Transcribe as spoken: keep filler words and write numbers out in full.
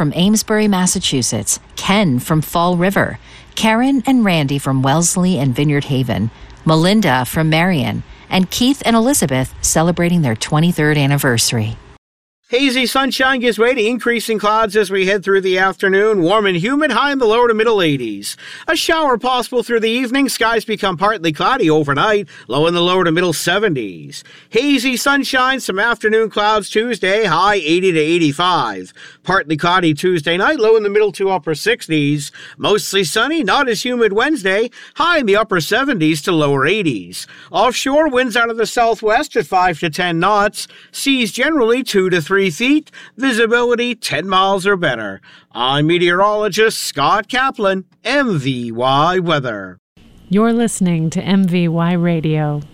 from Amesbury, Massachusetts, Ken from Fall River, Karen and Randy from Wellesley and Vineyard Haven, Melinda from Marion, and Keith and Elizabeth celebrating their twenty-third anniversary. Hazy sunshine gives way to increasing clouds as we head through the afternoon. Warm and humid, high in the lower to middle eighties. A shower possible through the evening. Skies become partly cloudy overnight, low in the lower to middle seventies. Hazy sunshine, some afternoon clouds Tuesday, high eighty to eighty-five. Partly cloudy Tuesday night, low in the middle to upper sixties. Mostly sunny, not as humid Wednesday, high in the upper seventies to lower eighties. Offshore, winds out of the southwest at five to ten knots. Seas generally two to three feet, visibility ten miles or better. I'm meteorologist Scott Kaplan, M V Y Weather. You're listening to M V Y Radio.